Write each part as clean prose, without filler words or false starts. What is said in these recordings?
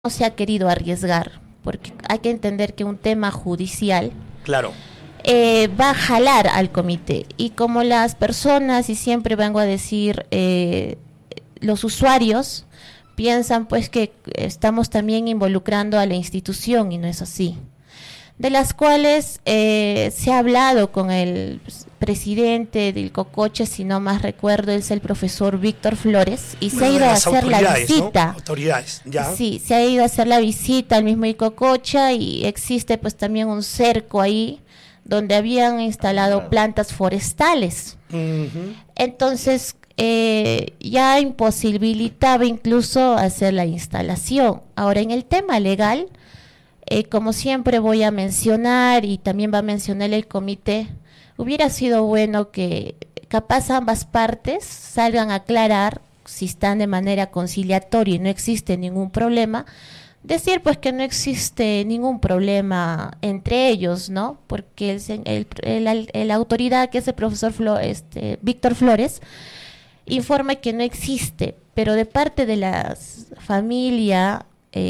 no se ha querido arriesgar, porque hay que entender que un tema judicial Claro. va a jalar al comité. Y como las personas, y siempre vengo a decir, los usuarios piensan pues que estamos también involucrando a la institución y no es así. De las cuales se ha hablado con el presidente del Cocoche, si no más recuerdo, es el profesor Víctor Flores, y se ha ido a hacer la visita. ¿No? Autoridades, ya. Sí, se ha ido a hacer la visita al mismo Icococha y existe pues también un cerco ahí donde habían instalado plantas forestales. Entonces ya imposibilitaba incluso hacer la instalación. Ahora, en el tema legal, como siempre voy a mencionar y también va a mencionar el comité, hubiera sido bueno que capaz ambas partes salgan a aclarar si están de manera conciliatoria y no existe ningún problema, decir pues que no existe ningún problema entre ellos, ¿no? Porque la autoridad, que es el profesor Víctor Flores, informa que no existe, pero de parte de la familia,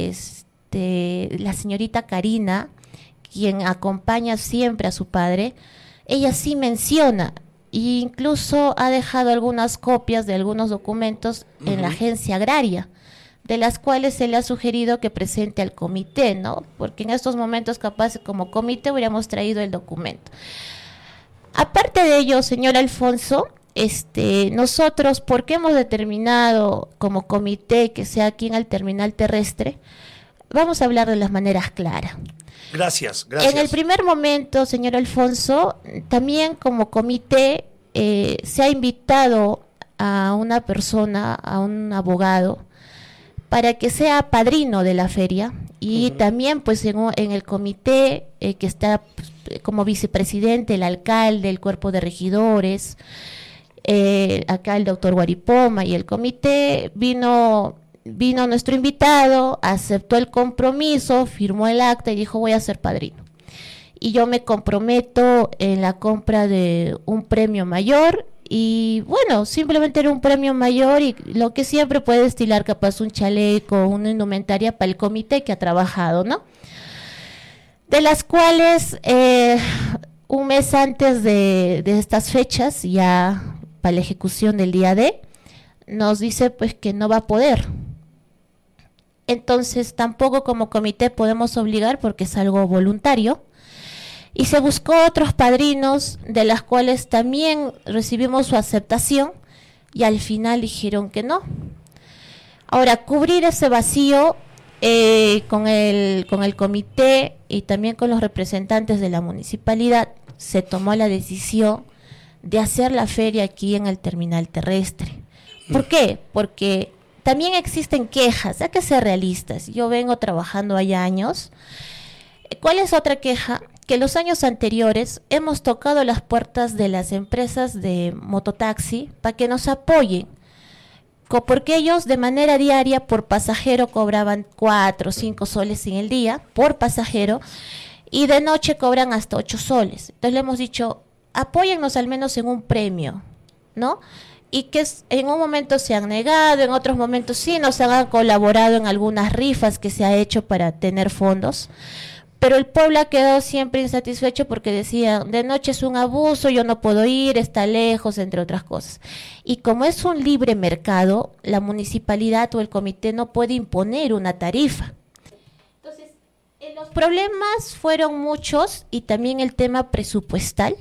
la señorita Karina, quien acompaña siempre a su padre, ella sí menciona e incluso ha dejado algunas copias de algunos documentos en la agencia agraria, de las cuales se le ha sugerido que presente al comité, ¿no? Porque en estos momentos capaz como comité hubiéramos traído el documento. Aparte de ello, señor Alfonso, nosotros, porque hemos determinado como comité que sea aquí en el terminal terrestre, vamos a hablar de las maneras claras. Gracias. En el primer momento, señor Alfonso, también como comité se ha invitado a una persona, a un abogado, para que sea padrino de la feria y también pues en el comité que está como vicepresidente, el alcalde, el cuerpo de regidores, acá el doctor Guaripoma y el comité vino nuestro invitado, aceptó el compromiso, firmó el acta y dijo voy a ser padrino. Y yo me comprometo en la compra de un premio mayor y bueno, simplemente era un premio mayor y lo que siempre puede estilar capaz un chaleco, una indumentaria para el comité que ha trabajado, ¿no? De las cuales un mes antes de estas fechas, ya para la ejecución del día D, nos dice pues que no va a poder. Entonces tampoco como comité podemos obligar porque es algo voluntario y se buscó otros padrinos de las cuales también recibimos su aceptación y al final dijeron que no. Ahora, cubrir ese vacío con el comité y también con los representantes de la municipalidad se tomó la decisión de hacer la feria aquí en el terminal terrestre. ¿Por qué? Porque también existen quejas, hay que ser realistas. Yo vengo trabajando hay años. ¿Cuál es otra queja? Que los años anteriores hemos tocado las puertas de las empresas de mototaxi para que nos apoyen, porque ellos de manera diaria por pasajero cobraban 4 o 5 soles en el día por pasajero y de noche cobran hasta 8 soles. Entonces le hemos dicho, apóyennos al menos en un premio, ¿no? Y que en un momento se han negado, en otros momentos sí nos han colaborado en algunas rifas que se ha hecho para tener fondos, pero el pueblo ha quedado siempre insatisfecho porque decía, de noche es un abuso, yo no puedo ir, está lejos, entre otras cosas. Y como es un libre mercado, la municipalidad o el comité no puede imponer una tarifa. Entonces, los problemas fueron muchos y también el tema presupuestal,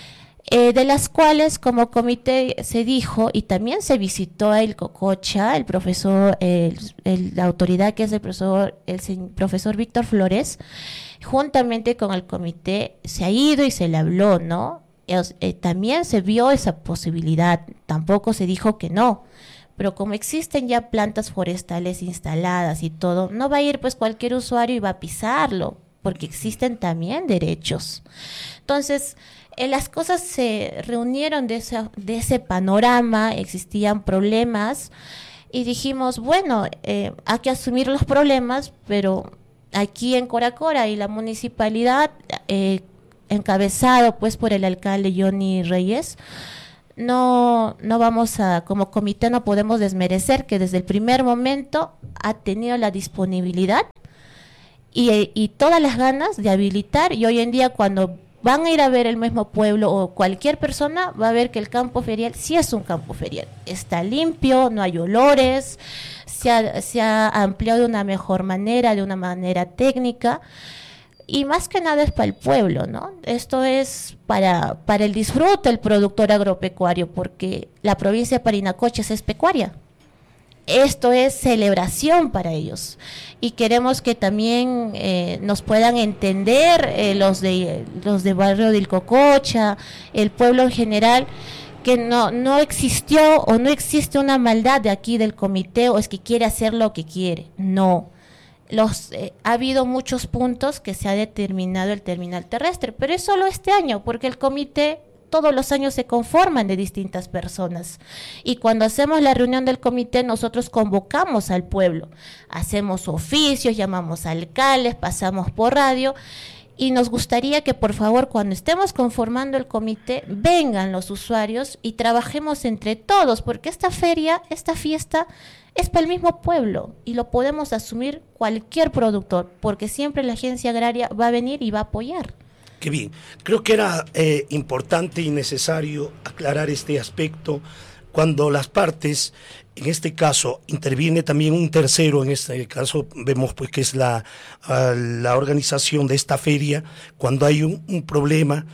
de las cuales como comité se dijo y también se visitó a el Cococha, el profesor, la autoridad que es el profesor Víctor Flores, juntamente con el comité se ha ido y se le habló, ¿no? También se vio esa posibilidad, tampoco se dijo que no, pero como existen ya plantas forestales instaladas y todo, no va a ir pues cualquier usuario y va a pisarlo, porque existen también derechos. Entonces, las cosas se reunieron de ese panorama, existían problemas y dijimos, bueno, hay que asumir los problemas, pero aquí en Coracora y la municipalidad, encabezado pues por el alcalde Johnny Reyes, no vamos a, como comité no podemos desmerecer que desde el primer momento ha tenido la disponibilidad y todas las ganas de habilitar, y hoy en día cuando van a ir a ver el mismo pueblo o cualquier persona va a ver que el campo ferial sí es un campo ferial, está limpio, no hay olores, se ha ampliado de una mejor manera, de una manera técnica, y más que nada es para el pueblo, ¿no? Esto es para el disfrute del productor agropecuario, porque la provincia de Parinacochas es pecuaria. Esto es celebración para ellos y queremos que también nos puedan entender los de barrio de Ilcococha, el pueblo en general, que no existió o no existe una maldad de aquí del comité o es que quiere hacer lo que quiere, no. Ha habido muchos puntos que se ha determinado el terminal terrestre, pero es solo este año, porque el comité todos los años se conforman de distintas personas. Y cuando hacemos la reunión del comité, nosotros convocamos al pueblo, hacemos oficios, llamamos a alcaldes, pasamos por radio, y nos gustaría que por favor cuando estemos conformando el comité vengan los usuarios y trabajemos entre todos, porque esta feria, esta fiesta es para el mismo pueblo y lo podemos asumir cualquier productor, porque siempre la agencia agraria va a venir y va a apoyar. Qué bien. Creo que era importante y necesario aclarar este aspecto cuando las partes, en este caso, interviene también un tercero, en este caso vemos pues que es la organización de esta feria, cuando hay un problema,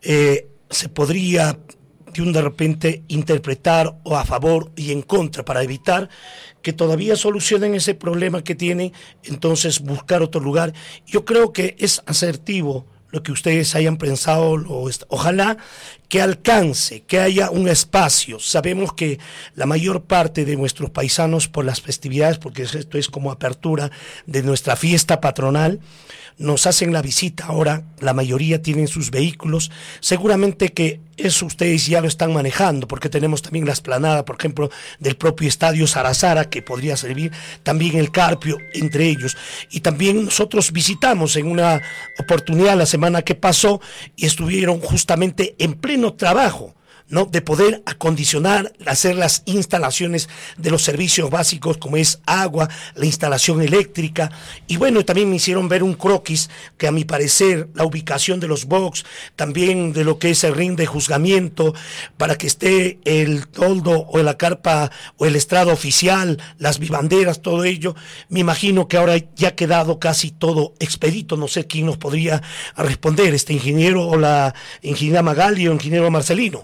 se podría de repente interpretar o a favor y en contra para evitar que todavía solucionen ese problema que tienen, entonces buscar otro lugar. Yo creo que es asertivo lo que ustedes hayan pensado, ojalá que alcance, que haya un espacio. Sabemos que la mayor parte de nuestros paisanos por las festividades, porque esto es como apertura de nuestra fiesta patronal, nos hacen la visita. Ahora la mayoría tienen sus vehículos, seguramente que eso ustedes ya lo están manejando, porque tenemos también la explanada, por ejemplo, del propio estadio Sarazara, que podría servir, también el Carpio, entre ellos, y también nosotros visitamos en una oportunidad la semana que pasó, y estuvieron justamente en pleno trabajo, ¿no?, de poder acondicionar, hacer las instalaciones de los servicios básicos como es agua, la instalación eléctrica, y bueno, también me hicieron ver un croquis que a mi parecer la ubicación de los box, también de lo que es el ring de juzgamiento, para que esté el toldo o la carpa o el estrado oficial, las vivanderas, todo ello. Me imagino que ahora ya ha quedado casi todo expedito. No sé quién nos podría responder, ingeniero o la ingeniera Magali o ingeniero Marcelino.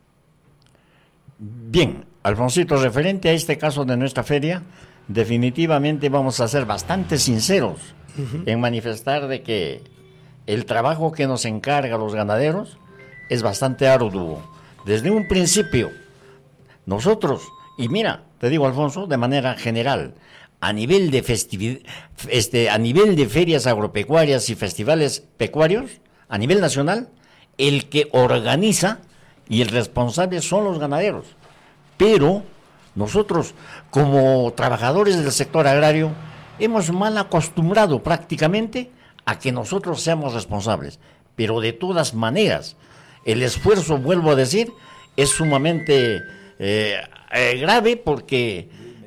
Bien, Alfonsito, referente a este caso de nuestra feria, definitivamente vamos a ser bastante sinceros en manifestar de que el trabajo que nos encarga los ganaderos es bastante arduo. Desde un principio, nosotros, y mira, te digo, Alfonso, de manera general, a nivel de a nivel de ferias agropecuarias y festivales pecuarios, a nivel nacional, el que organiza y el responsable son los ganaderos. Pero nosotros, como trabajadores del sector agrario, hemos mal acostumbrado prácticamente a que nosotros seamos responsables. Pero de todas maneras, el esfuerzo, vuelvo a decir, es sumamente grave, porque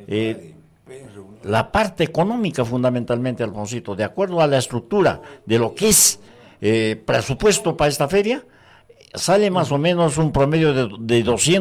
la parte económica, fundamentalmente, Alfonsito, de acuerdo a la estructura de lo que es presupuesto para esta feria, sale más o menos un promedio de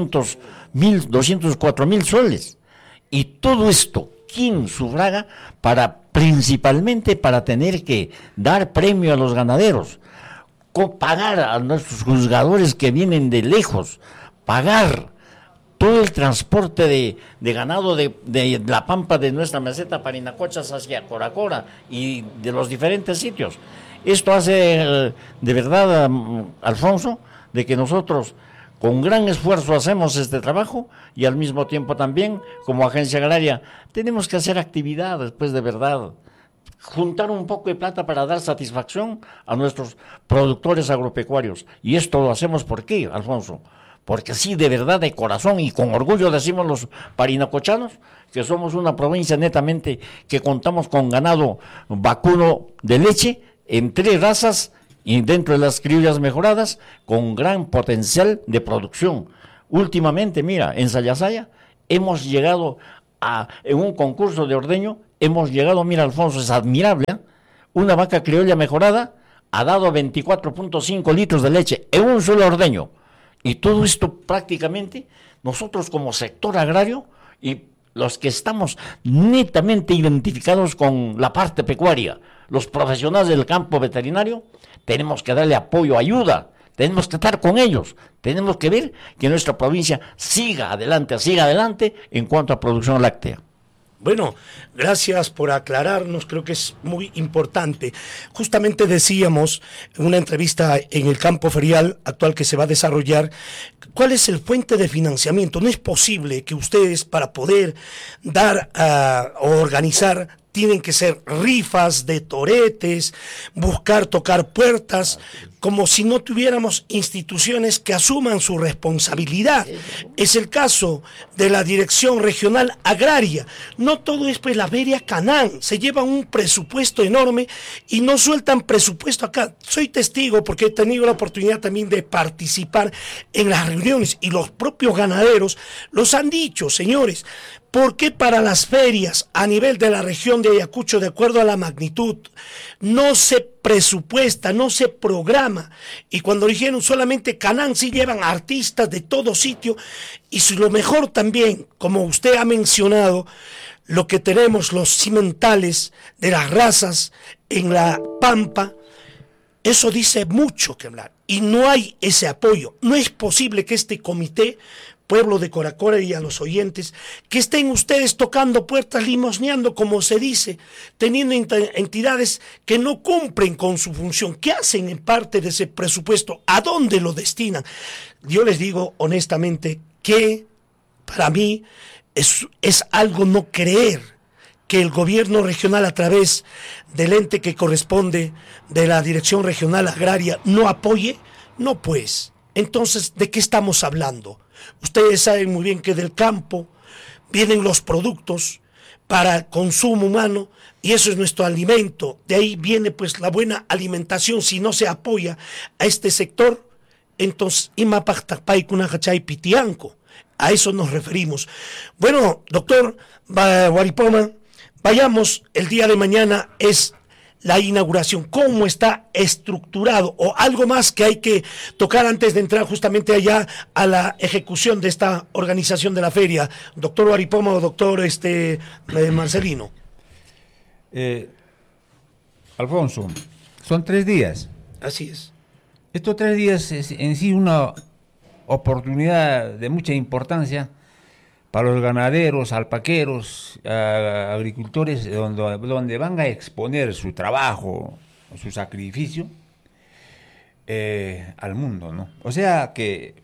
204,000 soles. Y todo esto, ¿quién sufraga? Principalmente para tener que dar premio a los ganaderos, pagar a nuestros juzgadores que vienen de lejos, pagar todo el transporte de ganado de la pampa de nuestra meseta Parinacochas hacia Coracora y de los diferentes sitios. Esto hace, de verdad, Alfonso, de que nosotros con gran esfuerzo hacemos este trabajo y al mismo tiempo también, como agencia agraria, tenemos que hacer actividades, pues de verdad, juntar un poco de plata para dar satisfacción a nuestros productores agropecuarios. Y esto lo hacemos ¿por qué, Alfonso? Porque sí, de verdad, de corazón y con orgullo decimos los parinacochanos que somos una provincia netamente que contamos con ganado vacuno de leche en 3 razas y dentro de las criollas mejoradas con gran potencial de producción. Últimamente, mira, en Sayasaya hemos llegado en un concurso de ordeño, hemos llegado, mira, Alfonso, es admirable, ¿eh? Una vaca criolla mejorada ha dado 24.5 litros de leche en un solo ordeño. Y todo esto prácticamente, nosotros como sector agrario y los que estamos netamente identificados con la parte pecuaria, los profesionales del campo veterinario, tenemos que darle apoyo, ayuda, tenemos que estar con ellos, tenemos que ver que nuestra provincia siga adelante en cuanto a producción láctea. Bueno, gracias por aclararnos, creo que es muy importante. Justamente decíamos en una entrevista en el campo ferial actual que se va a desarrollar, ¿cuál es el fuente de financiamiento? No es posible que ustedes, para poder dar o organizar, tienen que ser rifas de toretes, buscar tocar puertas, como si no tuviéramos instituciones que asuman su responsabilidad. Es el caso de la Dirección Regional Agraria. No todo es pues la feria Canaán, se lleva un presupuesto enorme y no sueltan presupuesto acá. Soy testigo porque he tenido la oportunidad también de participar en las reuniones y los propios ganaderos los han dicho, señores. ¿Por qué para las ferias a nivel de la región de Ayacucho, de acuerdo a la magnitud, no se presupuesta, no se programa? Y cuando dijeron solamente Canaán, sí llevan artistas de todo sitio. Y si lo mejor también, como usted ha mencionado, lo que tenemos, los cimentales de las razas en la Pampa, eso dice mucho que hablar. Y no hay ese apoyo. No es posible que este comité, pueblo de Coracora, y a los oyentes, que estén ustedes tocando puertas, limosneando, como se dice, teniendo entidades que no cumplen con su función. ¿Qué hacen en parte de ese presupuesto? ¿A dónde lo destinan? Yo les digo honestamente que para mí es algo no creer que el gobierno regional, a través del ente que corresponde de la Dirección Regional Agraria, no apoye. No, pues, entonces, ¿de qué estamos hablando? Ustedes saben muy bien que del campo vienen los productos para consumo humano y eso es nuestro alimento. De ahí viene pues la buena alimentación. Si no se apoya a este sector, entonces a eso nos referimos. Bueno, doctor Huaripoma, vayamos, el día de mañana es la inauguración. ¿Cómo está estructurado? O algo más que hay que tocar antes de entrar justamente allá a la ejecución de esta organización de la feria. Doctor Huaripoma o doctor Marcelino. Alfonso, son 3 días. Así es. Estos 3 días es en sí una oportunidad de mucha importancia para los ganaderos, alpaqueros, agricultores, donde van a exponer su trabajo, su sacrificio al mundo, ¿no? O sea que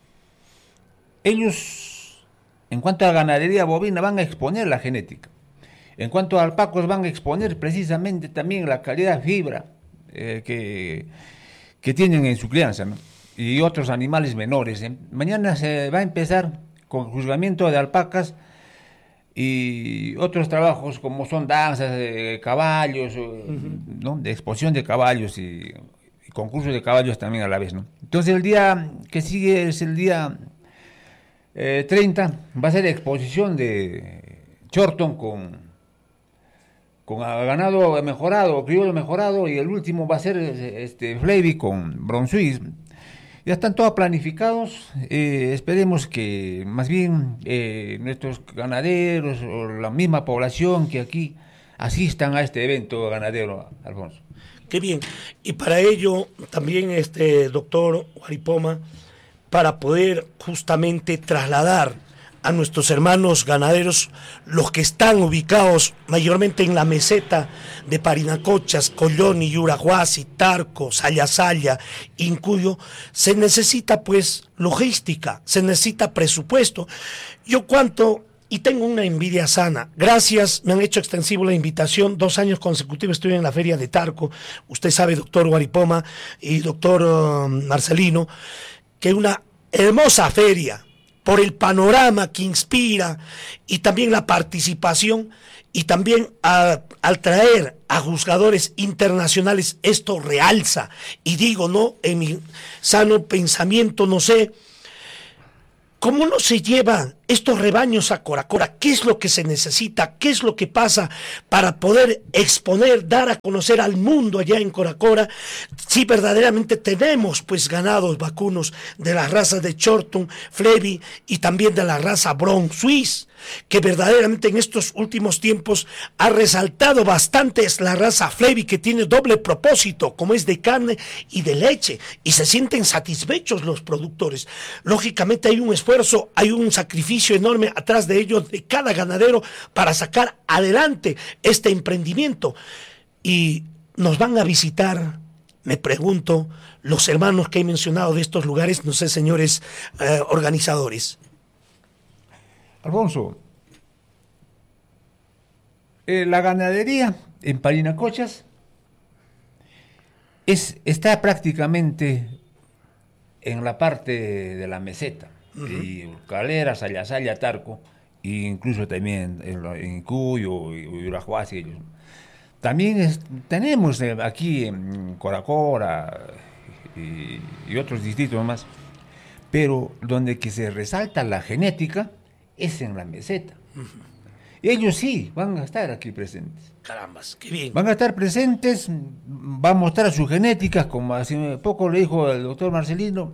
ellos, en cuanto a ganadería bovina, van a exponer la genética. En cuanto a alpacos, van a exponer precisamente también la calidad de fibra que tienen en su crianza, ¿no? Y otros animales menores. Mañana se va a empezar con juzgamiento de alpacas y otros trabajos como son danzas de caballos, ¿no? De exposición de caballos y concursos de caballos también a la vez, ¿no? Entonces el día que sigue es el día 30, va a ser exposición de Chorton con ganado mejorado, criollo mejorado, y el último va a ser Flavy con Bronzuis. Ya están todos planificados. Esperemos que más bien nuestros ganaderos o la misma población que aquí asistan a este evento ganadero, Alfonso. Qué bien. Y para ello también, doctor Huaripoma, para poder justamente trasladar a nuestros hermanos ganaderos, los que están ubicados mayormente en la meseta de Parinacochas, Colloni, Yurahuasi, Tarco, Sayasaya, Incuyo, se necesita pues logística, se necesita presupuesto. Yo cuanto, y tengo una envidia sana, gracias, me han hecho extensivo la invitación, 2 años consecutivos estuve en la feria de Tarco, usted sabe, doctor Huaripoma y doctor Marcelino, que una hermosa feria, por el panorama que inspira y también la participación y también al traer a juzgadores internacionales, esto realza. Y digo, no, en mi sano pensamiento, no sé, ¿Cómo no se llevan estos rebaños a Coracora? ¿Qué es lo que se necesita? ¿Qué es lo que pasa para poder exponer, dar a conocer al mundo allá en Coracora si verdaderamente tenemos pues ganados vacunos de las razas de Shorton, Flevy y también de la raza Bron Swiss, que verdaderamente en estos últimos tiempos ha resaltado bastante es la raza Flevy, que tiene doble propósito, como es de carne y de leche, y se sienten satisfechos los productores. Lógicamente hay un esfuerzo, hay un sacrificio enorme atrás de ellos, de cada ganadero, para sacar adelante este emprendimiento. Y nos van a visitar, me pregunto, los hermanos que he mencionado de estos lugares, no sé, señores organizadores. Alfonso, la ganadería en Parinacochas está prácticamente en la parte de la meseta, y Calera, Sayasaya, Tarco, e incluso también en Cuyo y Urajuasi. También tenemos aquí en Coracora y otros distritos más, pero donde que se resalta la genética es en la meseta. Ellos sí van a estar aquí presentes. Carambas, qué bien. Van a estar presentes, van a mostrar su genética, como hace poco le dijo el doctor Marcelino.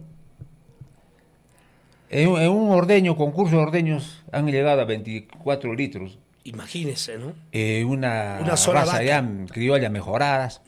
En un ordeño, concurso de ordeños, han llegado a 24 litros. Imagínense, ¿no? Una sola raza vaca. ya criolla mejoradas.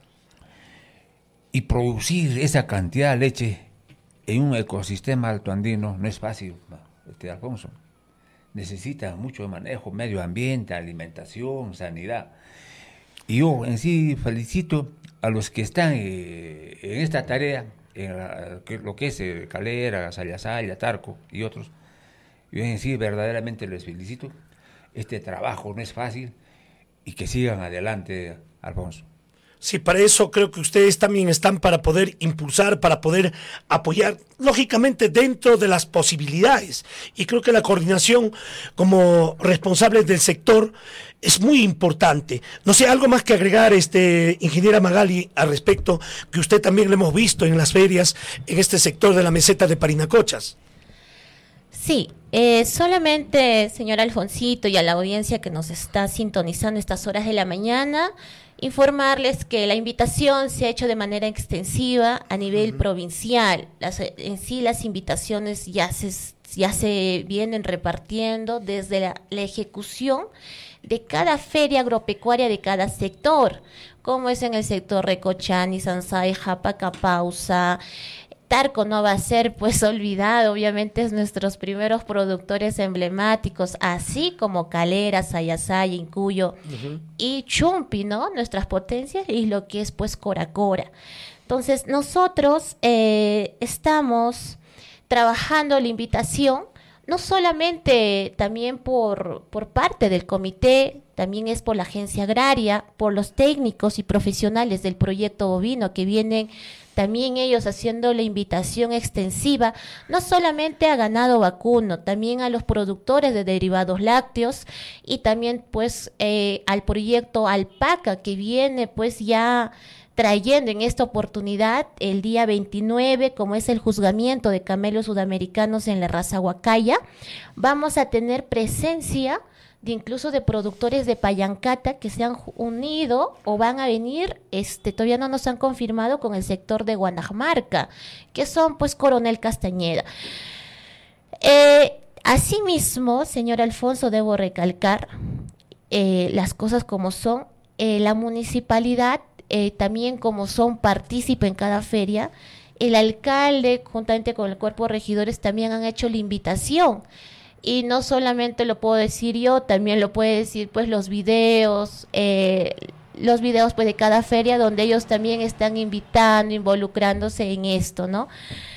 Y producir esa cantidad de leche en un ecosistema altoandino no es fácil, Alfonso. Necesita mucho manejo, medio ambiente, alimentación, sanidad. Y yo en sí felicito a los que están en esta tarea, lo que es Calera, Sayasaya, Tarco y otros. Yo en sí verdaderamente les felicito. Este trabajo no es fácil y que sigan adelante, Alfonso. Sí, para eso creo que ustedes también están para poder impulsar, para poder apoyar, lógicamente dentro de las posibilidades. Y creo que la coordinación como responsables del sector es muy importante. No sé, algo más que agregar, ingeniera Magali, al respecto, que usted también lo hemos visto en las ferias, en este sector de la meseta de Parinacochas. Sí, solamente, señor Alfonsito, y a la audiencia que nos está sintonizando estas horas de la mañana, informarles que la invitación se ha hecho de manera extensiva a nivel provincial. En sí las invitaciones ya se vienen repartiendo desde la ejecución de cada feria agropecuaria de cada sector, como es en el sector Recochani, Sansay, Japacapausa. Tarco no va a ser pues olvidado, obviamente es nuestros primeros productores emblemáticos, así como Calera, Sayasaya, Incuyo y Chumpi, ¿no? Nuestras potencias y lo que es pues Coracora. Entonces nosotros estamos trabajando la invitación, no solamente también por parte del comité, también es por la agencia agraria, por los técnicos y profesionales del proyecto bovino que vienen también ellos haciendo la invitación extensiva, no solamente a ganado vacuno, también a los productores de derivados lácteos y también pues al proyecto Alpaca que viene pues ya trayendo en esta oportunidad el día 29, como es el juzgamiento de camellos sudamericanos en la raza Huacaya. Vamos a tener presencia de incluso de productores de Pallancata que se han unido o van a venir, todavía no nos han confirmado, con el sector de Guanamarca, que son pues Coronel Castañeda. Asimismo, señor Alfonso, debo recalcar las cosas como son. La municipalidad también, como son partícipe en cada feria, el alcalde juntamente con el cuerpo de regidores también han hecho la invitación. Y no solamente lo puedo decir yo, también lo puede decir pues los videos pues de cada feria, donde ellos también están invitando, involucrándose en esto, ¿no?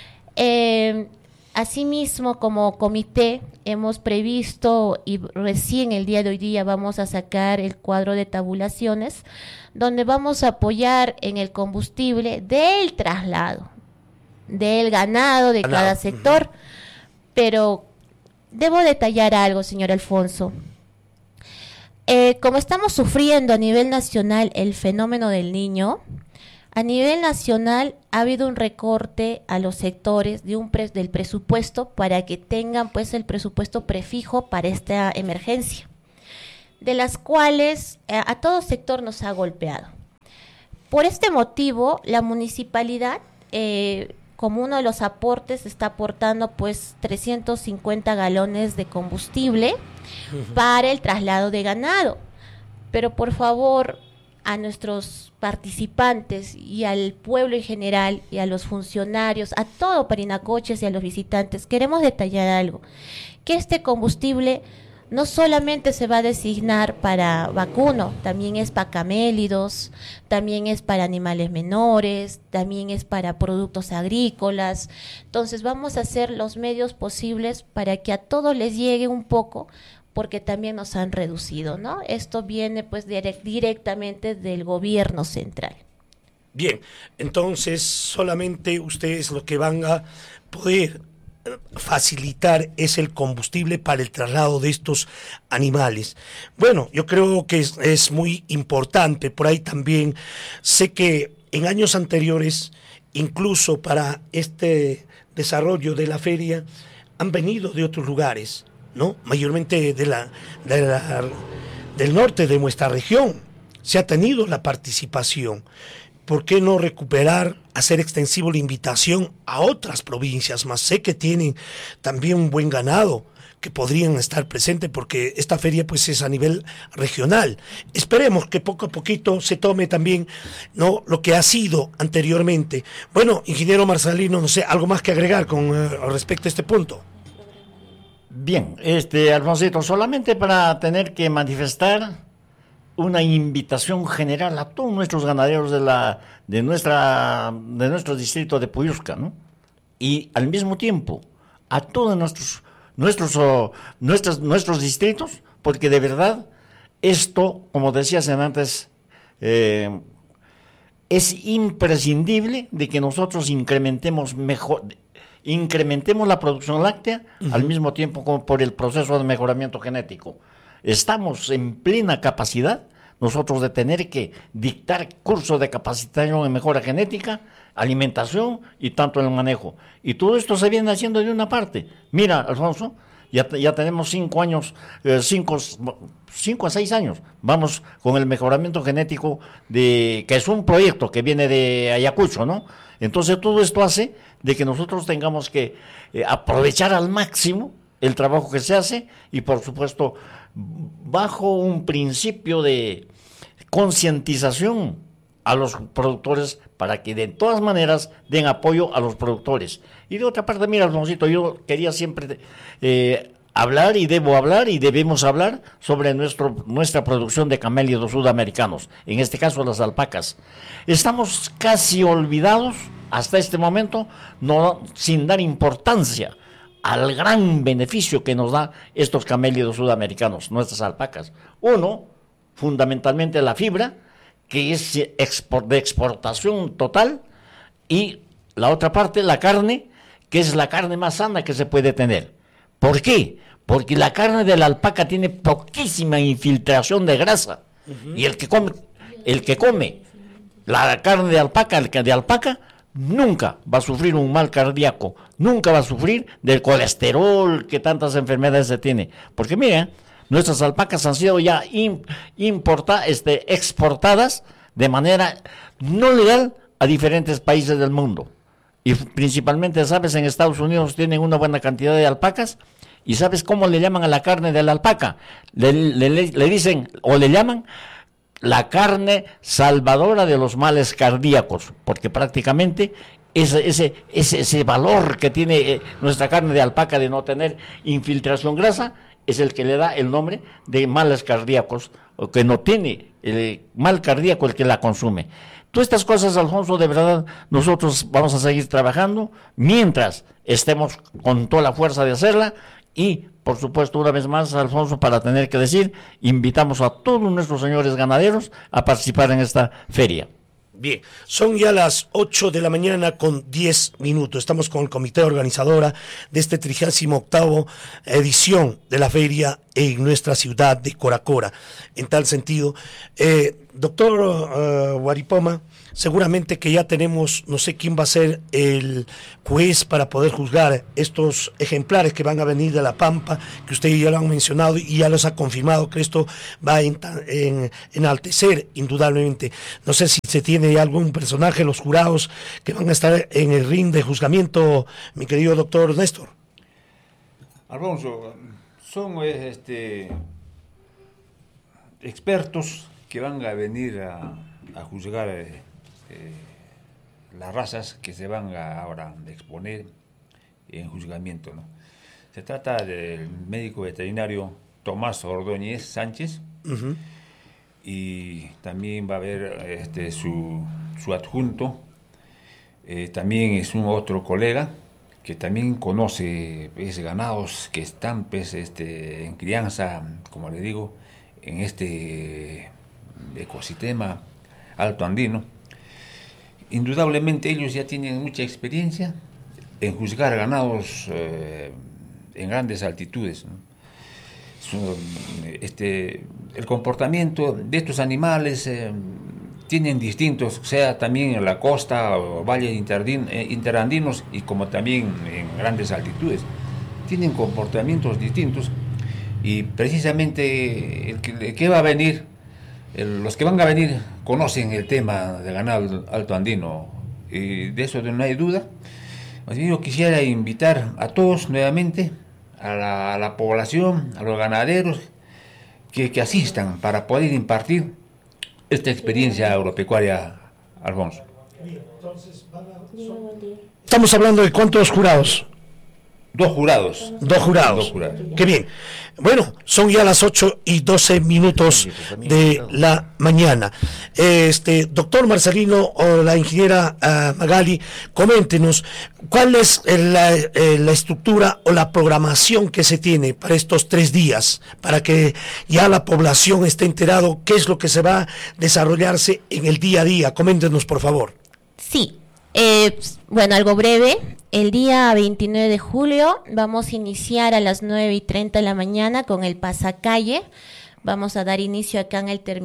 Asimismo, como comité hemos previsto, y recién el día de hoy día vamos a sacar el cuadro de tabulaciones, donde vamos a apoyar en el combustible del traslado, del ganado de cada sector, pero debo detallar algo, señor Alfonso. Como estamos sufriendo a nivel nacional el fenómeno del Niño, A nivel nacional ha habido un recorte a los sectores del presupuesto para que tengan pues el presupuesto prefijo para esta emergencia, de las cuales a todo sector nos ha golpeado. Por este motivo, la municipalidad, como uno de los aportes, está aportando pues 350 galones de combustible para el traslado de ganado. Pero por favor, a nuestros participantes y al pueblo en general y a los funcionarios, a todo Parinacochas y a los visitantes, queremos detallar algo, que este combustible no solamente se va a designar para vacuno, también es para camélidos, también es para animales menores, también es para productos agrícolas. Entonces vamos a hacer los medios posibles para que a todos les llegue un poco, porque también nos han reducido, ¿no? Esto viene pues directamente del gobierno central. Bien, entonces solamente ustedes lo que van a poder facilitar es el combustible para el traslado de estos animales. Bueno, yo creo que es muy importante. Por ahí también sé que en años anteriores, incluso para este desarrollo de la feria, han venido de otros lugares, ¿no? Mayormente del norte de nuestra región. Se ha tenido la participación. ¿Por qué no recuperar, hacer extensivo la invitación a otras provincias más? Sé que tienen también un buen ganado que podrían estar presentes, porque esta feria pues es a nivel regional. Esperemos que poco a poquito se tome también, ¿no?, lo que ha sido anteriormente. Bueno, ingeniero Marcelino, no sé, algo más que agregar con respecto a este punto. Bien, Alfonsito, solamente para tener que manifestar una invitación general a todos nuestros ganaderos de nuestro distrito de Puyusca, ¿no? Y al mismo tiempo a todos nuestros distritos, porque de verdad esto, como decías antes, es imprescindible de que nosotros incrementemos la producción láctea, al mismo tiempo como por el proceso de mejoramiento genético. Estamos en plena capacidad nosotros de tener que dictar cursos de capacitación en mejora genética, alimentación y tanto en el manejo. Y todo esto se viene haciendo de una parte. Mira, Alfonso, ya tenemos 5 años, 5 a 6 años, vamos con el mejoramiento genético, que es un proyecto que viene de Ayacucho, ¿no? Entonces todo esto hace de que nosotros tengamos que aprovechar al máximo el trabajo que se hace y, por supuesto, bajo un principio de concientización a los productores para que de todas maneras den apoyo a los productores. Y de otra parte, mira, Alfonsito, yo quería siempre hablar y debemos hablar sobre nuestra producción de camélidos sudamericanos, en este caso las alpacas. Estamos casi olvidados hasta este momento, sin dar importancia al gran beneficio que nos da estos camélidos sudamericanos, nuestras alpacas. Uno, fundamentalmente la fibra, que es de exportación total, y la otra parte, la carne, que es la carne más sana que se puede tener. ¿Por qué? Porque la carne de la alpaca tiene poquísima infiltración de grasa, y el que come la carne de alpaca, nunca va a sufrir un mal cardíaco, nunca va a sufrir del colesterol que tantas enfermedades se tiene. Porque mira, nuestras alpacas han sido ya exportadas de manera no legal a diferentes países del mundo. Y principalmente, ¿sabes? En Estados Unidos tienen una buena cantidad de alpacas. ¿Y sabes cómo le llaman a la carne de la alpaca? Le dicen o le llaman la carne salvadora de los males cardíacos, porque prácticamente ese valor que tiene nuestra carne de alpaca de no tener infiltración grasa es el que le da el nombre de males cardíacos, o que no tiene mal cardíaco el que la consume. Todas estas cosas, Alfonso, de verdad, nosotros vamos a seguir trabajando mientras estemos con toda la fuerza de hacerla. Y, por supuesto, una vez más, Alfonso, para tener que decir, invitamos a todos nuestros señores ganaderos a participar en esta feria. Bien, son ya las 8 de la mañana con 10 minutos. Estamos con el comité organizadora de este 38º edición de la feria en nuestra ciudad de Cora Cora. En tal sentido, doctor Guaripoma, seguramente que ya tenemos, no sé quién va a ser el juez para poder juzgar estos ejemplares que van a venir de La Pampa, que ustedes ya lo han mencionado y ya los ha confirmado que esto va a enaltecer indudablemente. No sé si se tiene algún personaje, los jurados que van a estar en el ring de juzgamiento, mi querido doctor Néstor. Alfonso, son expertos que van a venir a juzgar las razas que se van ahora a exponer en juzgamiento, ¿no? Se trata del médico veterinario Tomás Ordóñez Sánchez, uh-huh, y también va a haber su adjunto, también es un otro colega que también conoce ganados que están en crianza, como le digo, en este ecosistema alto andino. Indudablemente ellos ya tienen mucha experiencia en juzgar ganados en grandes altitudes, ¿no? El comportamiento de estos animales tienen distintos, sea también en la costa o valles interandinos y como también en grandes altitudes. Tienen comportamientos distintos y precisamente el que va a venir, los que van a venir conocen el tema del ganado alto andino y de eso no hay duda. Así yo quisiera invitar a todos nuevamente, a la población, a los ganaderos, que asistan para poder impartir esta experiencia agropecuaria, Alfonso. Estamos hablando de cuántos jurados. Dos jurados. Qué bien. Bueno, son ya las 8:12 de la mañana. Doctor Marcelino o la ingeniera Magali, coméntenos cuál es la estructura o la programación que se tiene para estos 3 días, para que ya la población esté enterado qué es lo que se va a desarrollarse en el día a día. Coméntenos, por favor. Sí. Bueno, algo breve. El día 29 de julio vamos a iniciar a las 9:30 de la mañana con el pasacalle. Vamos a dar inicio acá en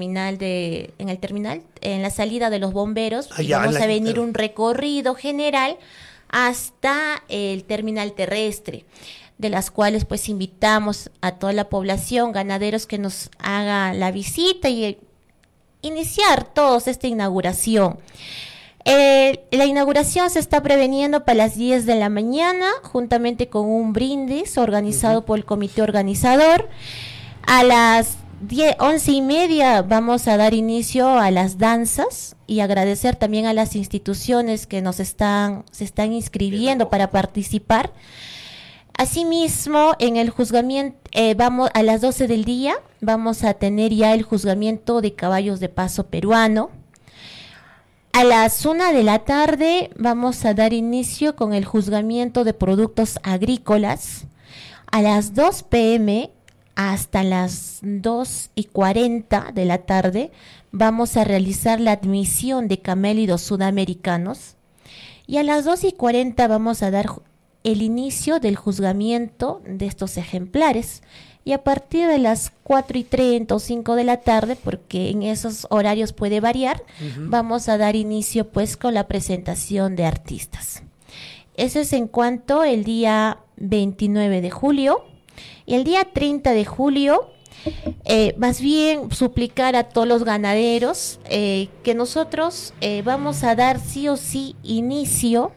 la salida de los bomberos. Vamos a venir un recorrido general hasta el terminal terrestre, de las cuales pues invitamos a toda la población, ganaderos, que nos haga la visita y iniciar todos esta inauguración. La inauguración se está preveniendo para las 10 de la mañana, juntamente con un brindis organizado por el comité organizador. A las 11:30 vamos a dar inicio a las danzas y agradecer también a las instituciones que se están inscribiendo para participar. Asimismo, en el juzgamiento, vamos a las 12 del día, vamos a tener ya el juzgamiento de caballos de paso peruano. A las 1 de la tarde vamos a dar inicio con el juzgamiento de productos agrícolas. A las 2 p.m. hasta las 2:40 de la tarde vamos a realizar la admisión de camélidos sudamericanos. Y a las 2:40 vamos a dar el inicio del juzgamiento de estos ejemplares. Y a partir de las 4:30 o 5 de la tarde, porque en esos horarios puede variar, vamos a dar inicio pues con la presentación de artistas. Eso es en cuanto el día 29 de julio. Y el día 30 de julio, más bien suplicar a todos los ganaderos que nosotros vamos a dar sí o sí inicio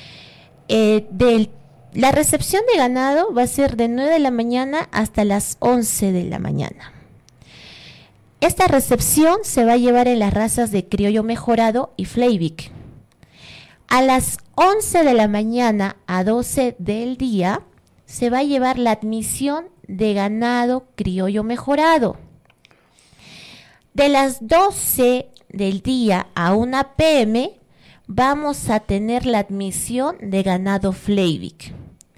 la recepción de ganado va a ser de 9 de la mañana hasta las 11 de la mañana. Esta recepción se va a llevar en las razas de criollo mejorado y Flavik. A las 11 de la mañana a 12 del día se va a llevar la admisión de ganado criollo mejorado. De las 12 del día a 1 p.m. vamos a tener la admisión de ganado Flavik.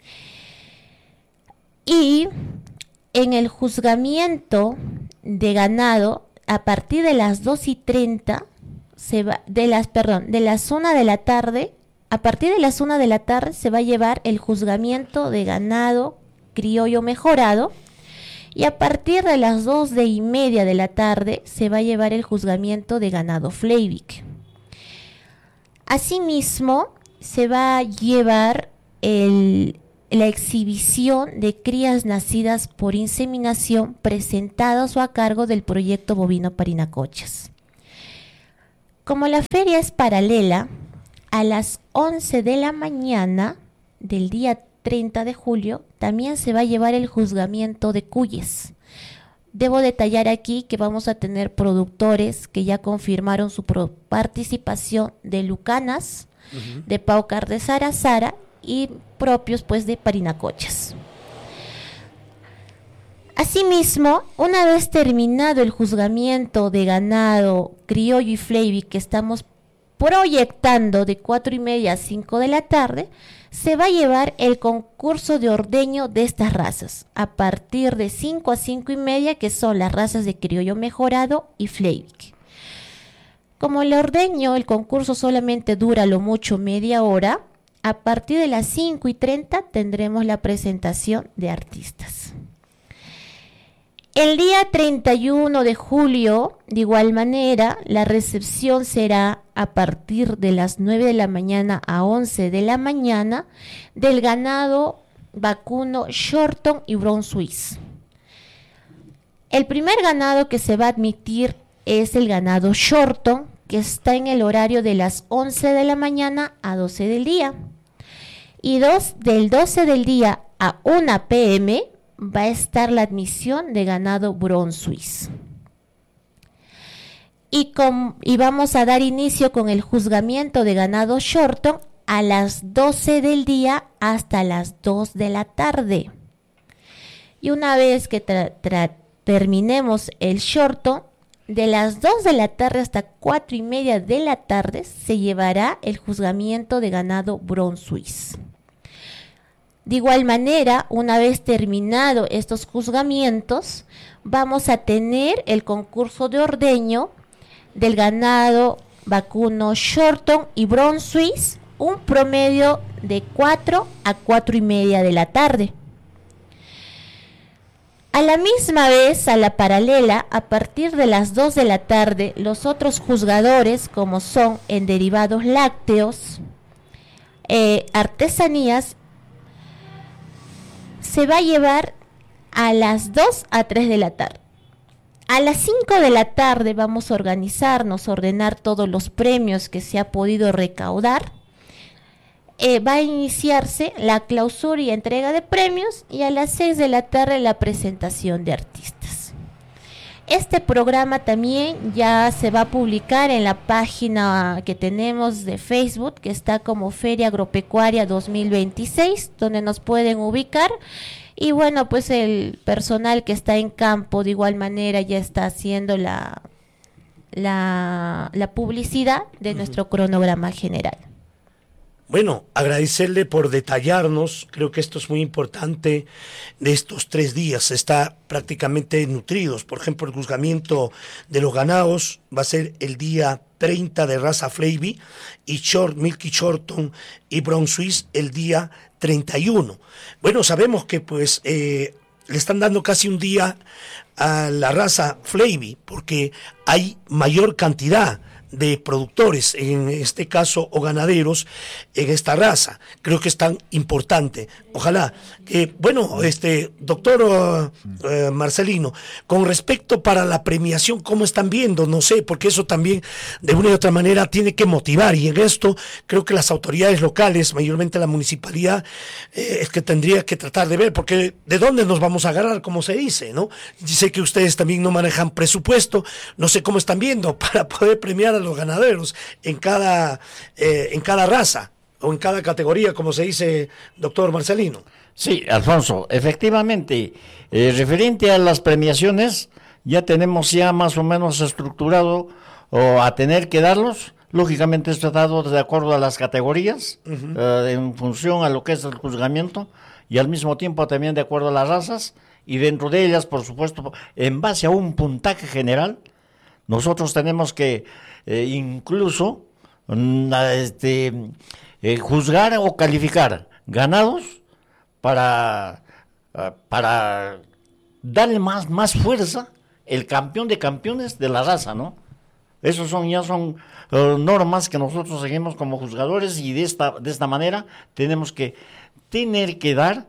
Y en el juzgamiento de ganado, a partir de las 2:30, de las 1 de la tarde, a partir de las 1 de la tarde se va a llevar el juzgamiento de ganado criollo mejorado. Y a partir de las 2:30 de la tarde se va a llevar el juzgamiento de ganado Fleivik. Asimismo, se va a llevar la exhibición de crías nacidas por inseminación presentadas o a cargo del proyecto bovino Parinacochas. Como la feria es paralela, a las 11 de la mañana del día 30 de julio también se va a llevar el juzgamiento de cuyes. Debo detallar aquí que vamos a tener productores que ya confirmaron su participación de Lucanas, de Paucar de Sarazara y propios pues de Parinacochas. Asimismo, una vez terminado el juzgamiento de ganado criollo y Fleivik que estamos proyectando de 4:30 a 5 de la tarde, se va a llevar el concurso de ordeño de estas razas, a partir de 5 a 5:30, que son las razas de criollo mejorado y Fleivik. Como el ordeño, el concurso solamente dura lo mucho media hora, a partir de las 5:30 tendremos la presentación de artistas. El día 31 de julio, de igual manera, la recepción será a partir de las 9 de la mañana a 11 de la mañana del ganado vacuno Shorton y Brown Swiss. El primer ganado que se va a admitir es el ganado Shorton, que está en el horario de las 11 de la mañana a 12 del día. Y del 12 del día a 1 p.m. va a estar la admisión de ganado Brown Swiss. Y vamos a dar inicio con el juzgamiento de ganado Shorton a las 12 del día hasta las 2 de la tarde. Y una vez que terminemos el Shorton, de las 2 de la tarde hasta 4:30 de la tarde se llevará el juzgamiento de ganado Brown Swiss. De igual manera, una vez terminado estos juzgamientos, vamos a tener el concurso de ordeño del ganado vacuno Shorton y Brown Swiss, un promedio de 4 a 4:30 de la tarde. A la misma vez, a la paralela, a partir de las 2 de la tarde, los otros juzgadores, como son en derivados lácteos, artesanías, se va a llevar a las 2 a 3 de la tarde. A las 5 de la tarde vamos a organizarnos, ordenar todos los premios que se ha podido recaudar. Va a iniciarse la clausura y entrega de premios, y a las 6 de la tarde la presentación de artistas. Este programa también ya se va a publicar en la página que tenemos de Facebook, que está como Feria Agropecuaria 2026, donde nos pueden ubicar. Y bueno, pues el personal que está en campo de igual manera ya está haciendo la publicidad de nuestro cronograma general. Bueno, agradecerle por detallarnos, creo que esto es muy importante, de estos 3 días, está prácticamente nutridos. Por ejemplo, el juzgamiento de los ganados va a ser el día 30 de raza Fleivik y Milky Shorton y Brown Swiss el día 31. Bueno, sabemos que pues le están dando casi un día a la raza Fleivik porque hay mayor cantidad de productores, en este caso, o ganaderos, en esta raza. Creo que es tan importante. Ojalá que, doctor Marcelino, con respecto para la premiación, ¿cómo están viendo? No sé, porque eso también, de una y otra manera, tiene que motivar, y en esto creo que las autoridades locales, mayormente la municipalidad, es que tendría que tratar de ver, porque ¿de dónde nos vamos a agarrar? Como se dice, ¿no? Sé que ustedes también no manejan presupuesto, no sé cómo están viendo para poder premiar a los ganaderos en cada raza o en cada categoría, como se dice, doctor Marcelino. Sí, Alfonso, efectivamente, referente a las premiaciones, ya tenemos más o menos estructurado o a tener que darlos. Lógicamente es tratado de acuerdo a las categorías, en función a lo que es el juzgamiento, y al mismo tiempo también de acuerdo a las razas, y dentro de ellas, por supuesto, en base a un puntaje general. Nosotros tenemos que incluso juzgar o calificar ganados para darle más fuerza el campeón de campeones de la raza, ¿no? Esos ya son normas que nosotros seguimos como juzgadores, y de esta manera tenemos que dar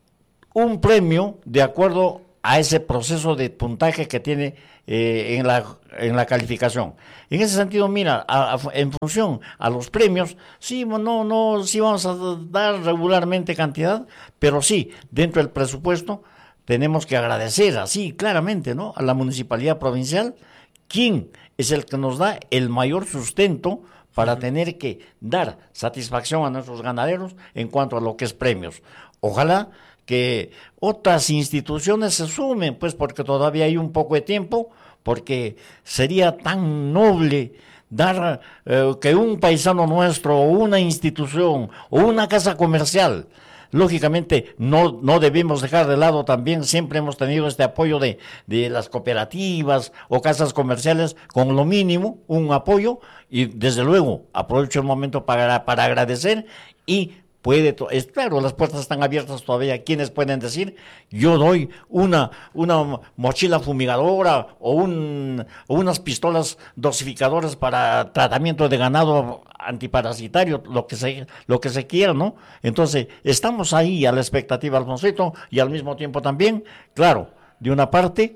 un premio de acuerdo a ese proceso de puntaje que tiene en la calificación. En ese sentido, mira, en función a los premios, sí, sí vamos a dar regularmente cantidad, pero sí, dentro del presupuesto tenemos que agradecer así claramente, ¿no?, a la municipalidad provincial, quien es el que nos da el mayor sustento para tener que dar satisfacción a nuestros ganaderos en cuanto a lo que es premios. Ojalá que otras instituciones se sumen, pues, porque todavía hay un poco de tiempo, porque sería tan noble dar que un paisano nuestro, o una institución, o una casa comercial, lógicamente no debemos dejar de lado también, siempre hemos tenido este apoyo de las cooperativas o casas comerciales, con lo mínimo, un apoyo, y desde luego aprovecho el momento para agradecer, y claro, las puertas están abiertas todavía. Quienes pueden decir, yo doy una mochila fumigadora o unas pistolas dosificadoras para tratamiento de ganado antiparasitario, lo que se quiera, ¿no? Entonces, estamos ahí a la expectativa, Alfonsito, y al mismo tiempo también, claro, de una parte,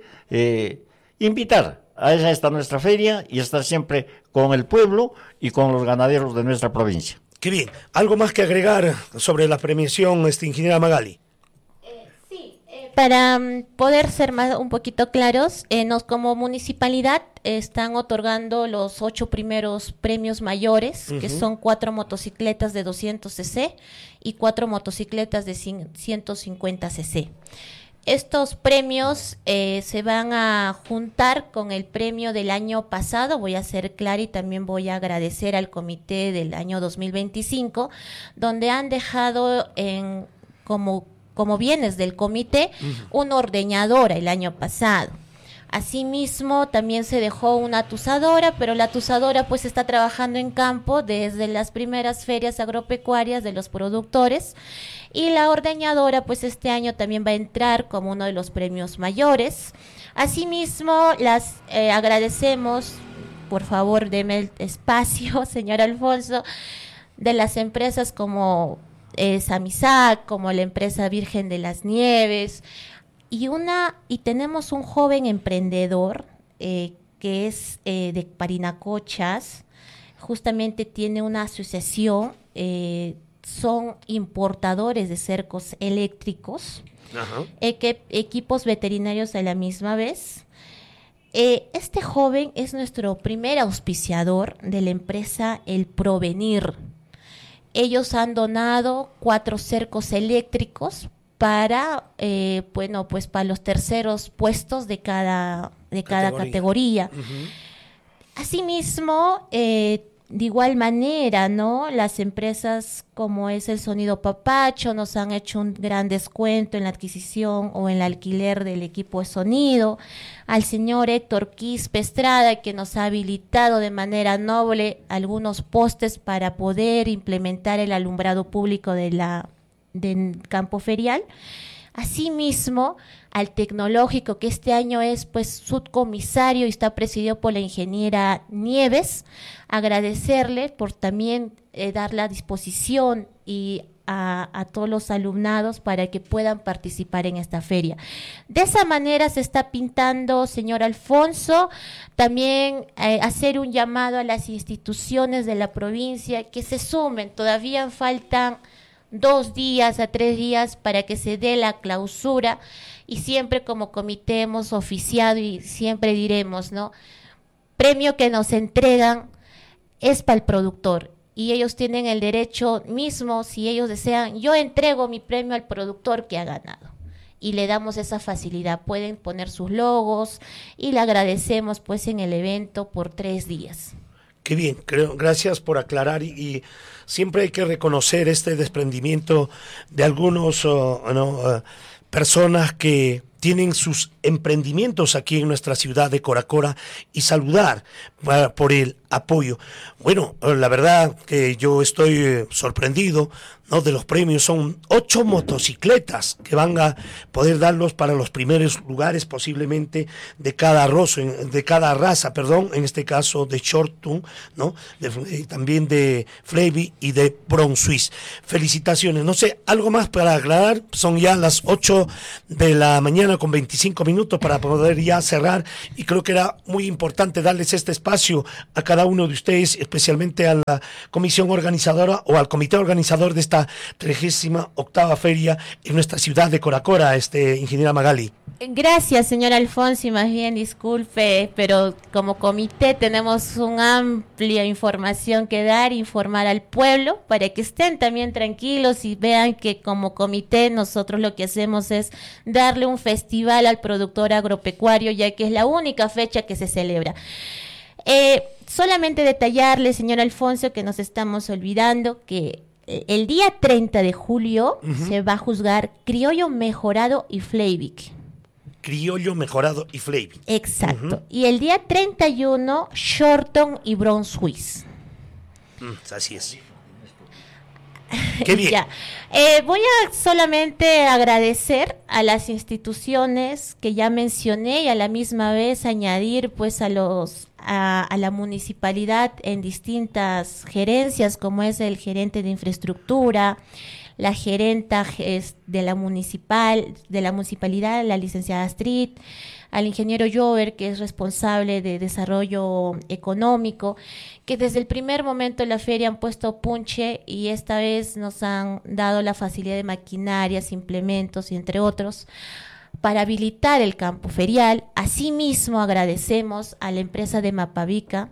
invitar a esta nuestra feria y estar siempre con el pueblo y con los ganaderos de nuestra provincia. Qué bien. ¿Algo más que agregar sobre la premiación, ingeniera Magali? Sí, para poder ser un poquito claros, como municipalidad están otorgando los 8 primeros premios mayores, que son 4 motocicletas de 200 cc y 4 motocicletas de 150 cc. Estos premios se van a juntar con el premio del año pasado. Voy a ser clara y también voy a agradecer al comité del año 2025, donde han dejado como bienes del comité una ordeñadora el año pasado. Asimismo, también se dejó una atusadora, pero la atusadora pues está trabajando en campo desde las primeras ferias agropecuarias de los productores, y la ordeñadora pues este año también va a entrar como uno de los premios mayores. Asimismo, las agradecemos, por favor, deme el espacio, señor Alfonso, de las empresas como Samisac, como la empresa Virgen de las Nieves, y tenemos un joven emprendedor que es de Parinacochas, justamente tiene una asociación, son importadores de cercos eléctricos, equipos veterinarios a la misma vez. Este joven es nuestro primer auspiciador de la empresa El Provenir. Ellos han donado 4 cercos eléctricos para para los terceros puestos de cada categoría. Asimismo, de igual manera, ¿no?, las empresas como es el Sonido Papacho nos han hecho un gran descuento en la adquisición o en el alquiler del equipo de sonido. Al señor Héctor Quispe Estrada, que nos ha habilitado de manera noble algunos postes para poder implementar el alumbrado público del campo ferial. Asimismo, al Tecnológico, que este año es pues subcomisario y está presidido por la ingeniera Nieves, agradecerle por también dar la disposición y a todos los alumnados para que puedan participar en esta feria. De esa manera se está pintando, señor Alfonso, también hacer un llamado a las instituciones de la provincia que se sumen. Todavía faltan 2 días a 3 días para que se dé la clausura, y siempre como comité hemos oficiado y siempre diremos, ¿no?, premio que nos entregan es para el productor, y ellos tienen el derecho mismo, si ellos desean, yo entrego mi premio al productor que ha ganado, y le damos esa facilidad, pueden poner sus logos y le agradecemos pues en el evento por 3 días. Qué bien, gracias por aclarar, y siempre hay que reconocer este desprendimiento de algunos personas que tienen sus emprendimientos aquí en nuestra ciudad de Coracora y saludar por el apoyo. Bueno, la verdad que yo estoy sorprendido, ¿no? De los premios. Son 8 motocicletas que van a poder darlos para los primeros lugares posiblemente de cada raza, en este caso de Shortun, ¿no? También de Flavy y de Brown Swiss. Felicitaciones. No sé, algo más para aclarar. Son ya las 8 de la mañana con 25 minutos para poder ya cerrar, y creo que era muy importante darles este espacio a cada uno de ustedes, especialmente a la comisión organizadora o al comité organizador de esta 38ª feria en nuestra ciudad de Coracora, ingeniera Magali. Gracias, señor Alfonso, y más bien disculpe, pero como comité tenemos una amplia información que dar, informar al pueblo para que estén también tranquilos y vean que como comité nosotros lo que hacemos es darle un festival al productor agropecuario, ya que es la única fecha que se celebra. Solamente detallarle, señor Alfonso, que nos estamos olvidando que el día 30 de julio se va a juzgar Criollo Mejorado y Flavik. Criollo Mejorado y Flavik. Exacto. Y el día 31, Shorton y Brown Swiss. Así es. Qué bien. Ya. Voy a solamente agradecer a las instituciones que ya mencioné y a la misma vez añadir pues a la municipalidad en distintas gerencias, como es el gerente de infraestructura, la gerenta de la municipalidad, la licenciada Astrid, al ingeniero Jover, que es responsable de desarrollo económico, que desde el primer momento de la feria han puesto punche y esta vez nos han dado la facilidad de maquinarias, implementos y entre otros para habilitar el campo ferial. Asimismo agradecemos a la empresa de Mapavixa,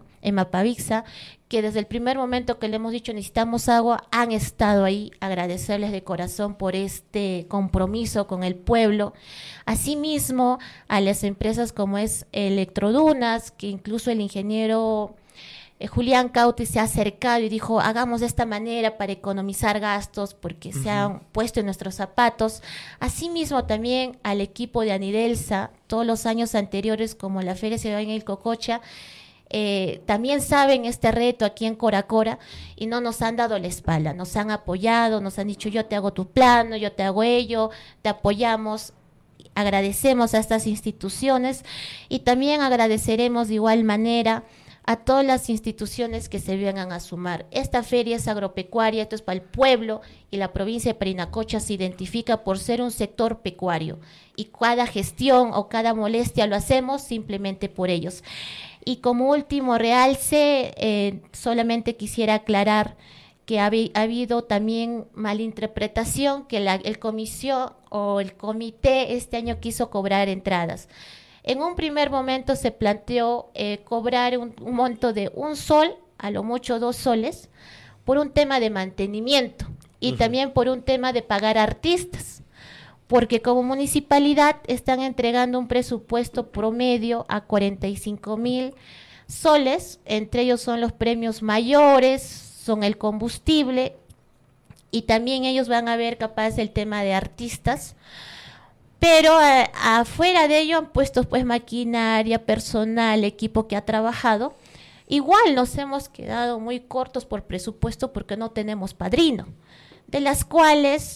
que desde el primer momento que le hemos dicho necesitamos agua, han estado ahí. Agradecerles de corazón por este compromiso con el pueblo. Asimismo, a las empresas como es Electrodunas, que incluso el ingeniero Julián Cauti se ha acercado y dijo, hagamos de esta manera para economizar gastos, porque se han puesto en nuestros zapatos. Asimismo, también al equipo de Anidelsa, todos los años anteriores, como la Feria se va en el Cococha, también saben este reto aquí en Coracora y no nos han dado la espalda, nos han apoyado, nos han dicho yo te hago tu plano, yo te hago ello, te apoyamos. Agradecemos a estas instituciones y también agradeceremos de igual manera a todas las instituciones que se vengan a sumar. Esta feria es agropecuaria, esto es para el pueblo, y la provincia de Parinacocha se identifica por ser un sector pecuario y cada gestión o cada molestia lo hacemos simplemente por ellos. Y como último realce, solamente quisiera aclarar que ha habido también malinterpretación, que el comisión o el comité este año quiso cobrar entradas. En un primer momento se planteó cobrar un monto de 1 sol, a lo mucho 2 soles, por un tema de mantenimiento y también por un tema de pagar artistas, porque como municipalidad están entregando un presupuesto promedio a 45,000 soles, entre ellos son los premios mayores, son el combustible, y también ellos van a ver capaz el tema de artistas. Pero afuera de ello han puesto pues maquinaria, personal, equipo que ha trabajado. Igual nos hemos quedado muy cortos por presupuesto porque no tenemos padrino, de las cuales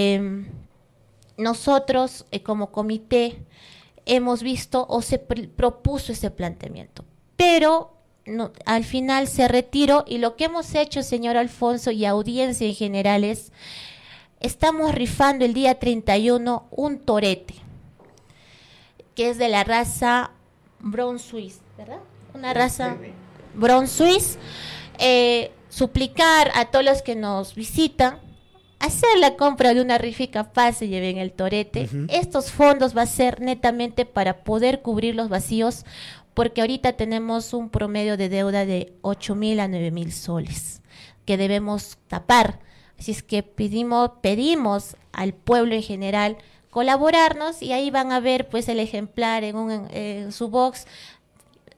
nosotros como comité hemos visto o se propuso ese planteamiento. Pero no, al final se retiró y lo que hemos hecho, señor Alfonso, y audiencia en general es... Estamos rifando el día 31 un torete, que es de la raza Brown Swiss, ¿verdad? Una raza Brown Swiss. Suplicar a todos los que nos visitan, hacer la compra de una rifa y capaz se lleven el torete. Estos fondos va a ser netamente para poder cubrir los vacíos, porque ahorita tenemos un promedio de deuda de 8,000 a 9,000 soles, que debemos tapar. Así es que pedimos al pueblo en general colaborarnos y ahí van a ver pues el ejemplar en su box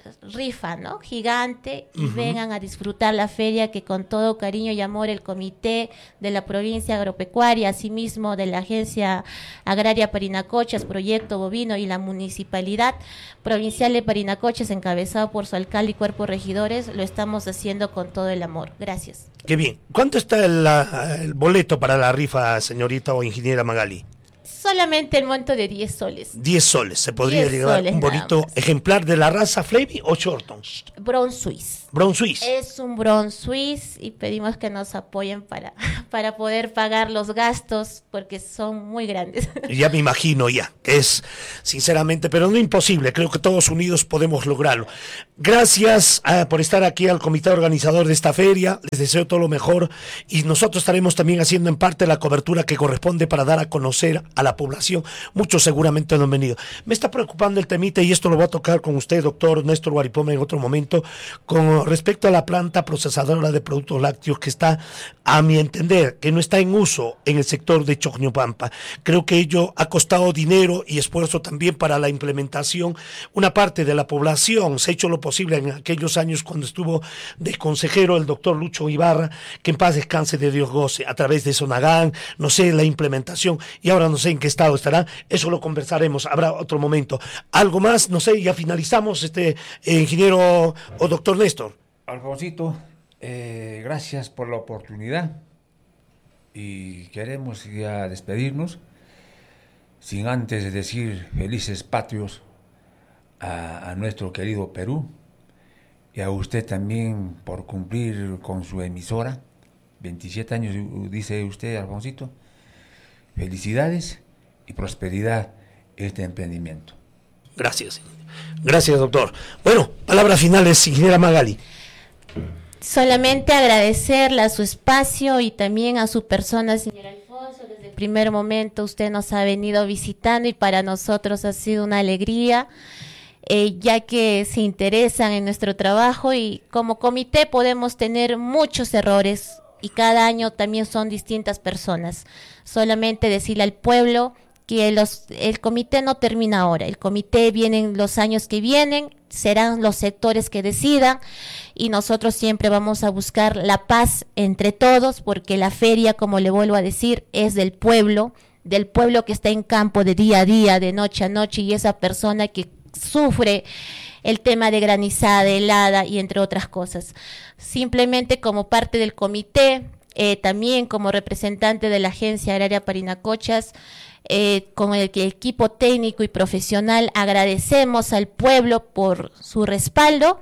rifa, ¿no? Gigante, y vengan a disfrutar la feria que con todo cariño y amor el comité de la provincia agropecuaria, asimismo de la Agencia Agraria Parinacochas, Proyecto Bovino y la Municipalidad Provincial de Parinacochas, encabezado por su alcalde y cuerpo de regidores, lo estamos haciendo con todo el amor. Gracias. Qué bien. ¿Cuánto está el boleto para la rifa, señorita o ingeniera Magali? Solamente el monto de 10 soles. 10 soles. ¿Se podría 10 llevar soles un bonito nada más. ejemplar de la raza Flavy o Shorton? Brown Swiss. Brown Swiss. Es un Brown Swiss y pedimos que nos apoyen para poder pagar los gastos porque son muy grandes. Ya me imagino ya, que es sinceramente, pero no imposible, creo que todos unidos podemos lograrlo. Gracias por estar aquí al comité organizador de esta feria, les deseo todo lo mejor y nosotros estaremos también haciendo en parte la cobertura que corresponde para dar a conocer a la población. Muchos seguramente no han venido. Me está preocupando el temita y esto lo voy a tocar con usted, doctor Néstor Guaripoma, en otro momento, con respecto a la planta procesadora de productos lácteos que está, a mi entender, que no está en uso en el sector de Chocñopampa. Creo que ello ha costado dinero y esfuerzo también para la implementación. Una parte de la población se ha hecho lo posible en aquellos años cuando estuvo de consejero el doctor Lucho Ibarra, que en paz descanse, de Dios goce, a través de Sonagán, no sé, la implementación, y ahora no sé en qué estado estará, eso lo conversaremos, habrá otro momento. Algo más, no sé, ya finalizamos, ingeniero o doctor Néstor. Alfonsito, gracias por la oportunidad y queremos ya despedirnos sin antes decir felices patrios a nuestro querido Perú y a usted también por cumplir con su emisora. 27 años, dice usted, Alfonsito. Felicidades y prosperidad este emprendimiento. Gracias. Gracias, doctor. Bueno, palabras finales, ingeniera Magali. Solamente agradecerle a su espacio y también a su persona, señor Alfonso. Desde el primer momento usted nos ha venido visitando y para nosotros ha sido una alegría, ya que se interesan en nuestro trabajo y como comité podemos tener muchos errores y cada año también son distintas personas. Solamente decirle al pueblo que el comité no termina ahora, el comité viene en los años que vienen, serán los sectores que decidan y nosotros siempre vamos a buscar la paz entre todos porque la feria, como le vuelvo a decir, es del pueblo que está en campo de día a día, de noche a noche y esa persona que sufre el tema de granizada, helada y entre otras cosas. Simplemente como parte del comité, también como representante de la Agencia Agraria Parinacochas, con el equipo técnico y profesional agradecemos al pueblo por su respaldo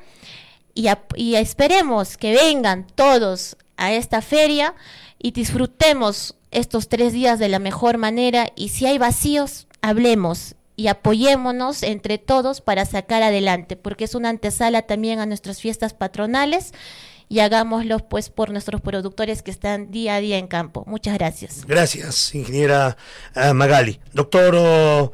y esperemos que vengan todos a esta feria y disfrutemos estos 3 días de la mejor manera y si hay vacíos, hablemos y apoyémonos entre todos para sacar adelante, porque es una antesala también a nuestras fiestas patronales y hagámoslo pues por nuestros productores que están día a día en campo. Muchas gracias. Gracias, ingeniera Magali. Doctor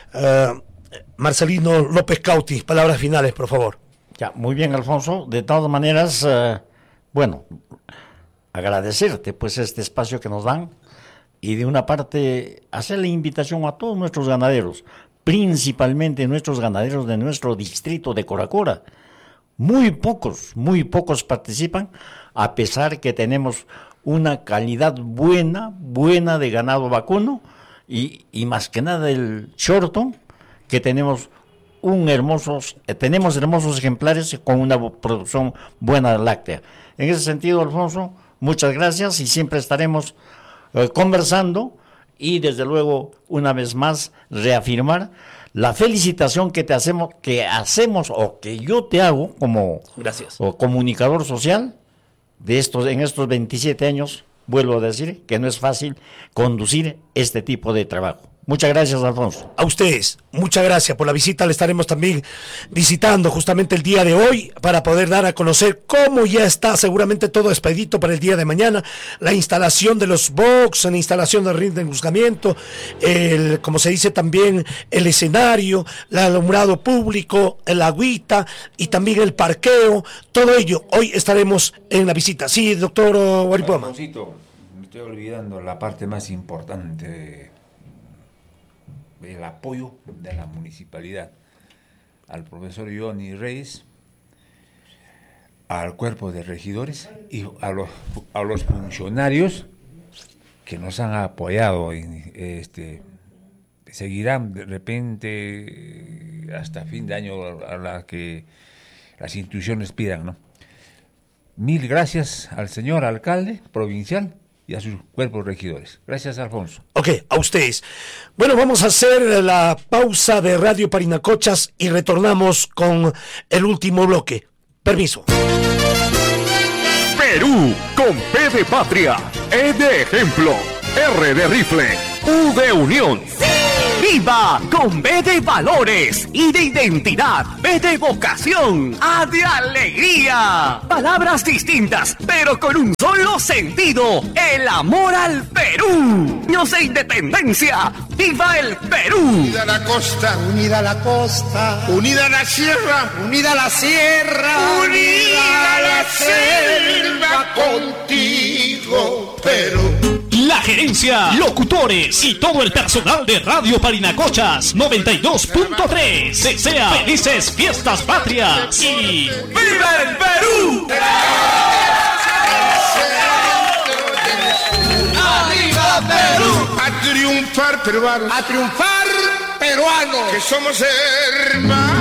Marcelino López Cauti, palabras finales, por favor. Ya, muy bien, Alfonso. De todas maneras, bueno, agradecerte pues este espacio que nos dan y de una parte hacer la invitación a todos nuestros ganaderos, principalmente nuestros ganaderos de nuestro distrito de Coracora. Muy pocos participan, a pesar que tenemos una calidad buena de ganado vacuno y más que nada el Shorton, que tenemos tenemos hermosos ejemplares con una producción buena láctea. En ese sentido, Alfonso, muchas gracias y siempre estaremos conversando y desde luego una vez más reafirmar la felicitación que hacemos o que yo te hago como comunicador social en estos 27 años. Vuelvo a decir que no es fácil conducir este tipo de trabajo. Muchas gracias, Alfonso. A ustedes, muchas gracias por la visita. Le estaremos también visitando justamente el día de hoy para poder dar a conocer cómo ya está seguramente todo expedito para el día de mañana. La instalación de los box, la instalación del ring de juzgamiento, como se dice también, el escenario, el alumbrado público, el agüita y también el parqueo. Todo ello, hoy estaremos en la visita. Sí, doctor Guaripoma. Me estoy olvidando la parte más importante, el apoyo de la municipalidad al profesor Johnny Reyes, al cuerpo de regidores y a los funcionarios que nos han apoyado seguirán de repente hasta fin de año a la que las instituciones pidan, ¿no? Mil gracias al señor alcalde provincial y a sus cuerpos regidores. Gracias, Alfonso. Ok, a ustedes. Bueno, vamos a hacer la pausa de Radio Parinacochas y retornamos con el último bloque. Permiso. Perú, con P de patria, E de ejemplo, R de rifle, U de unión. ¡Viva! Con B de valores y de identidad, B de vocación, A de alegría. Palabras distintas, pero con un solo sentido: el amor al Perú. ¡Años de independencia! ¡Viva el Perú! Unida la costa, unida la costa, unida la sierra, unida la sierra, unida la selva contigo, Perú. La gerencia, locutores y todo el personal de Radio Parinacochas 92.3 desea felices fiestas patrias y ¡viva el Perú! ¡Arriba Perú! A triunfar peruanos, a triunfar peruanos, que somos hermanos.